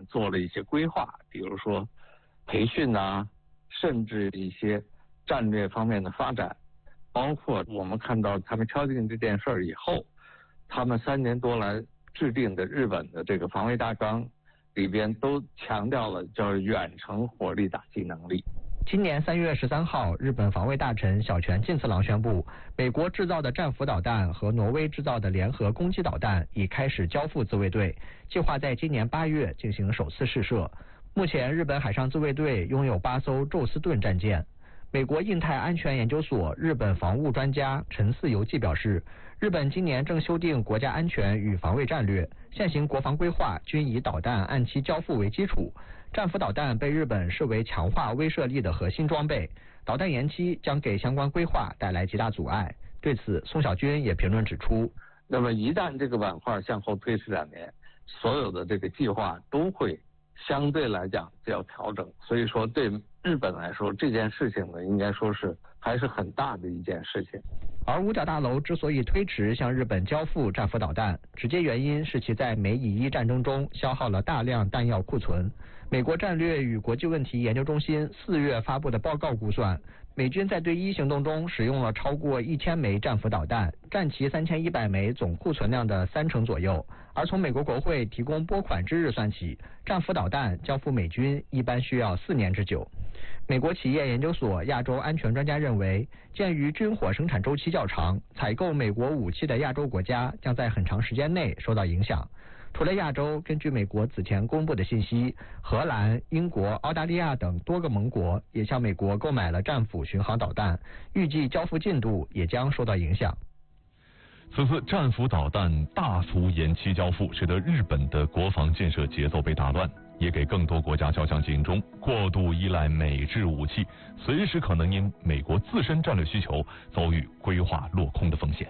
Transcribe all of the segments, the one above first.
做了一些规划，比如说培训啊，甚至一些战略方面的发展，包括我们看到他们敲定这件事儿以后，他们3年多来制定的日本的这个防卫大纲里边都强调了叫远程火力打击能力。 今年3月13号，日本防卫大臣小泉进次郎宣布，美国制造的战斧导弹和挪威制造的联合攻击导弹已开始交付自卫队，计划在今年8月进行首次试射。目前，日本海上自卫队拥有8艘宙斯盾战舰。美国印太安全研究所日本防务专家陈四游纪表示，日本今年正修订国家安全与防卫战略，现行国防规划均以导弹按期交付为基础。战斧导弹被日本视为强化威慑力的核心装备，导弹延期将给相关规划带来极大阻碍。对此，宋小军也评论指出， 那么一旦这个板块向后推迟2年，所有的这个计划都会相对来讲要调整，所以说对日本来说这件事情呢，应该说是还是很大的一件事情。 而五角大楼之所以推迟向日本交付战斧导弹，直接原因是其在美以伊战争中消耗了大量弹药库存。美国战略与国际问题研究中心4月发布的报告估算，美军在对伊行动中使用了超过1000枚战斧导弹，占其3100枚总库存量的30%左右。而从美国国会提供拨款之日算起，战斧导弹交付美军一般需要4年之久。美国企业研究所亚洲安全专家认为，鉴于军火生产周期较长，采购美国武器的亚洲国家将在很长时间内受到影响。除了亚洲，根据美国此前公布的信息，荷兰、英国、澳大利亚等多个盟国也向美国购买了战斧巡航导弹，预计交付进度也将受到影响。 此次战斧导弹大幅延期交付，使得日本的国防建设节奏被打乱，也给更多国家敲响警钟，过度依赖美制武器，随时可能因美国自身战略需求遭遇规划落空的风险。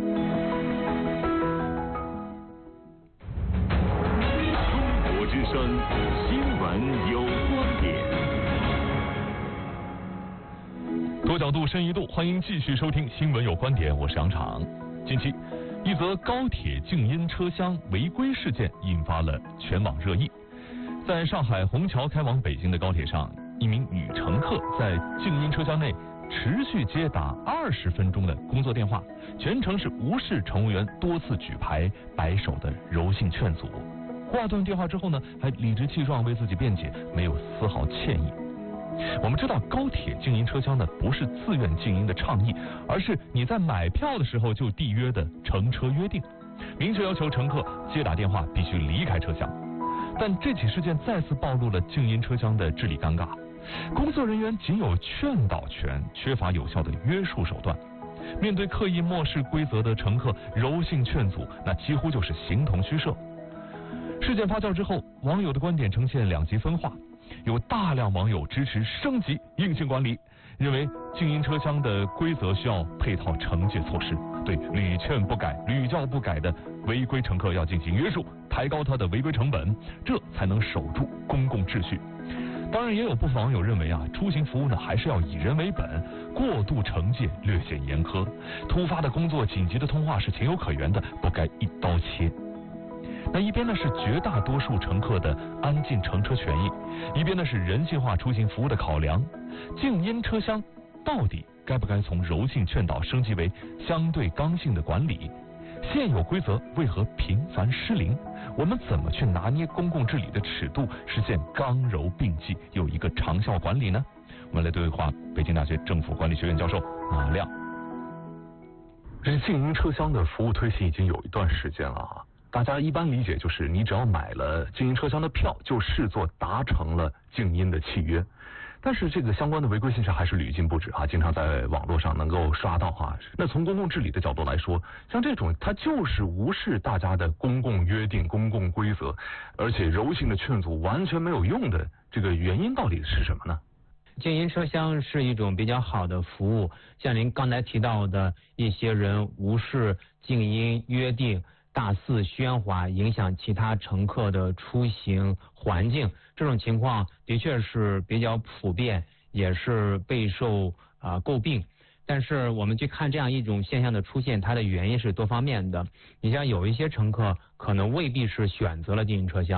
中国之声新闻有观点， 多角度深一度，欢迎继续收听新闻有观点，我是杨昶。近期，一则高铁静音车厢违规事件引发了全网热议。在上海虹桥开往北京的高铁上，一名女乘客在静音车厢内持续接打20分钟的工作电话，全程是无视乘务员多次举牌摆手的柔性劝阻。挂断电话之后呢，还理直气壮为自己辩解，没有丝毫歉意。我们知道高铁静音车厢呢不是自愿静音的倡议，而是你在买票的时候就缔约的乘车约定，明确要求乘客接打电话必须离开车厢。但这起事件再次暴露了静音车厢的治理尴尬，工作人员仅有劝导权，缺乏有效的约束手段。面对刻意漠视规则的乘客柔性劝阻，那几乎就是形同虚设。事件发酵之后，网友的观点呈现两极分化，有大量网友支持升级硬性管理，认为静音车厢的规则需要配套惩戒措施，对屡劝不改、屡教不改的违规乘客要进行约束，抬高他的违规成本，这才能守住公共秩序。当然，也有部分网友认为出行服务呢还是要以人为本，过度惩戒略显严苛，突发的工作、紧急的通话是情有可原的，不该一刀切。那一边呢是绝大多数乘客的安静乘车权益，一边呢是人性化出行服务的考量。静音车厢到底该不该从柔性劝导升级为相对刚性的管理？现有规则为何频繁失灵？我们怎么去拿捏公共治理的尺度，实现刚柔并济，有一个长效管理呢？我们来对话北京大学政府管理学院教授马亮。 这静音车厢的服务推行已经有一段时间了大家一般理解就是你只要买了静音车厢的票，就视作达成了静音的契约。但是这个相关的违规现象还是屡禁不止经常在网络上能够刷到那从公共治理的角度来说，像这种它就是无视大家的公共约定、公共规则，而且柔性的劝阻完全没有用的，这个原因到底是什么呢？ 静音车厢是一种比较好的服务，像您刚才提到的一些人无视静音约定，大肆喧哗，影响其他乘客的出行环境，这种情况的确是比较普遍，也是备受诟病。但是我们去看这样一种现象的出现，它的原因是多方面的。你像有一些乘客可能未必是选择了静音车厢，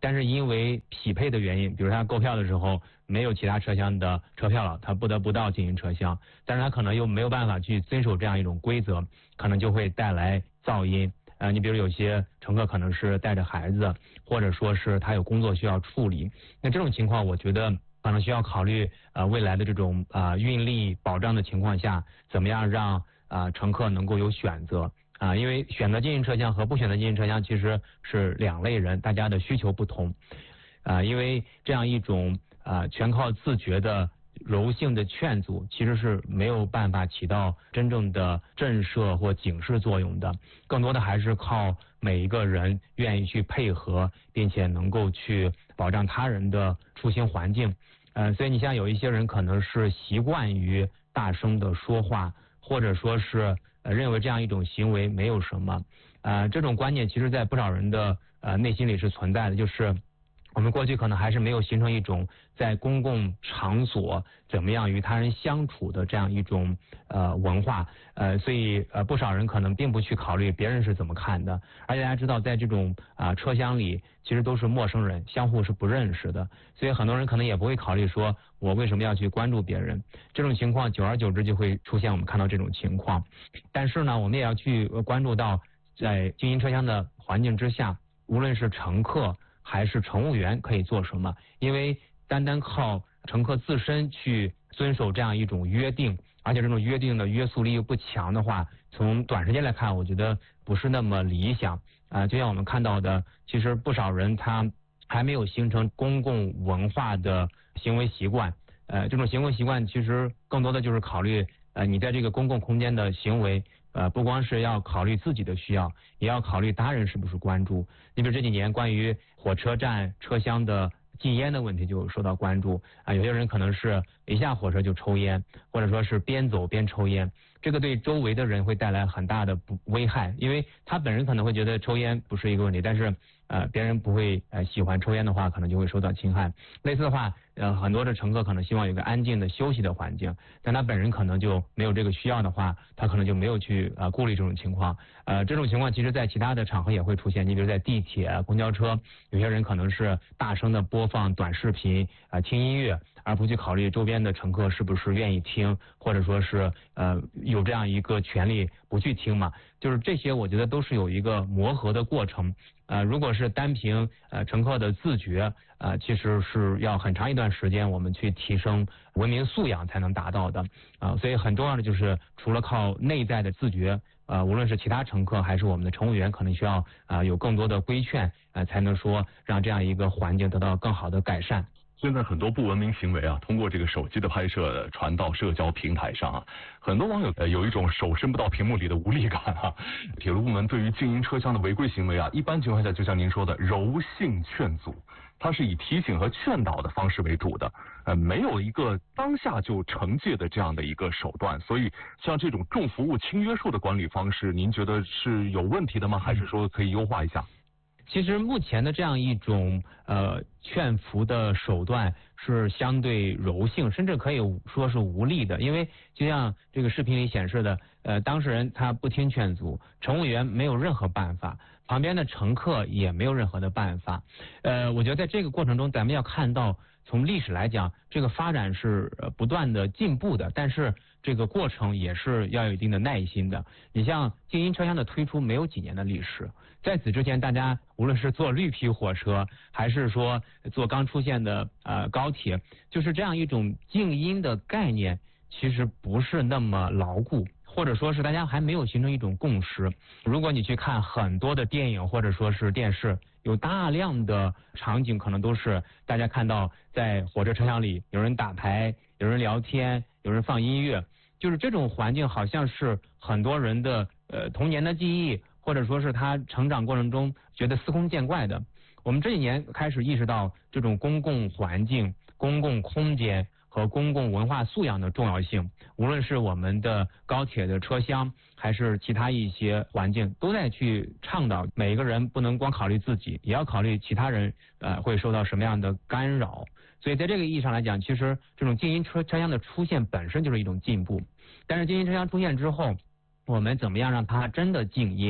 但是因为匹配的原因，比如他购票的时候没有其他车厢的车票了，他不得不到静音车厢，但是他可能又没有办法去遵守这样一种规则，可能就会带来噪音。你比如有些乘客可能是带着孩子，或者说是他有工作需要处理，那这种情况我觉得可能需要考虑未来的这种运力保障的情况下，怎么样让乘客能够有选择因为选择静音车厢和不选择静音车厢其实是两类人，大家的需求不同因为这样一种全靠自觉的柔性的劝阻其实是没有办法起到真正的震慑或警示作用的，更多的还是靠每一个人愿意去配合，并且能够去保障他人的出行环境。所以你像有一些人可能是习惯于大声的说话，或者说是认为这样一种行为没有什么。这种观念其实在不少人的内心里是存在的，就是我们过去可能还是没有形成一种在公共场所怎么样与他人相处的这样一种文化，所以不少人可能并不去考虑别人是怎么看的，而且大家知道在这种车厢里其实都是陌生人，相互是不认识的，所以很多人可能也不会考虑说我为什么要去关注别人，这种情况久而久之就会出现我们看到这种情况。但是呢，我们也要去关注到在静音车厢的环境之下，无论是乘客还是乘务员可以做什么，因为单单靠乘客自身去遵守这样一种约定，而且这种约定的约束力又不强的话，从短时间来看我觉得不是那么理想就像我们看到的，其实不少人他还没有形成公共文化的行为习惯这种行为习惯其实更多的就是考虑你在这个公共空间的行为不光是要考虑自己的需要，也要考虑他人是不是关注。你比如这几年关于火车站车厢的禁烟的问题就受到关注有些人可能是一下火车就抽烟，或者说是边走边抽烟，这个对周围的人会带来很大的危害，因为他本人可能会觉得抽烟不是一个问题，但是别人不会喜欢抽烟的话，可能就会受到侵害。类似的话很多的乘客可能希望有个安静的休息的环境，但他本人可能就没有这个需要的话，他可能就没有去顾虑这种情况这种情况其实在其他的场合也会出现，你比如在地铁公交车，有些人可能是大声的播放短视频听音乐，而不去考虑周边的乘客是不是愿意听，或者说是有这样一个权利不去听嘛，就是这些我觉得都是有一个磨合的过程如果是单凭乘客的自觉其实是要很长一段时间我们去提升文明素养才能达到的所以很重要的就是除了靠内在的自觉无论是其他乘客还是我们的乘务员，可能需要有更多的规劝才能说让这样一个环境得到更好的改善。 现在很多不文明行为通过这个手机的拍摄传到社交平台上很多网友有一种手伸不到屏幕里的无力感铁路部门对于静音车厢的违规行为一般情况下就像您说的柔性劝阻，它是以提醒和劝导的方式为主的没有一个当下就惩戒的这样的一个手段，所以像这种重服务轻约束的管理方式，您觉得是有问题的吗？还是说可以优化一下？ 其实目前的这样一种劝服的手段是相对柔性，甚至可以说是无力的，因为就像这个视频里显示的当事人他不听劝阻，乘务员没有任何办法，旁边的乘客也没有任何的办法我觉得在这个过程中咱们要看到从历史来讲这个发展是不断的进步的，但是这个过程也是要有一定的耐心的。你像静音车厢的推出没有几年的历史，在此之前大家无论是坐绿皮火车还是说坐刚出现的高铁，就是这样一种静音的概念其实不是那么牢固，或者说是大家还没有形成一种共识。如果你去看很多的电影或者说是电视，有大量的场景可能都是大家看到在火车车厢里有人打牌，有人聊天，有人放音乐，就是这种环境好像是很多人的童年的记忆，或者说是他成长过程中觉得司空见惯的。我们这几年开始意识到这种公共环境、公共空间和公共文化素养的重要性，无论是我们的高铁的车厢还是其他一些环境，都在去倡导每一个人不能光考虑自己，也要考虑其他人会受到什么样的干扰。所以在这个意义上来讲，其实这种静音车厢的出现本身就是一种进步。但是静音车厢出现之后，我们怎么样让它真的静音？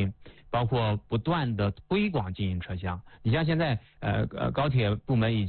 包括不断的推广静音车厢。你像现在高铁部门已经